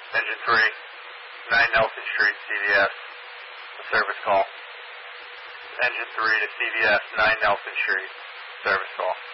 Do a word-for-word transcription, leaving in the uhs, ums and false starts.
Engine three, nine Nelson Street, C V S, a service call. Engine three to C V S, nine Nelson Street, service call.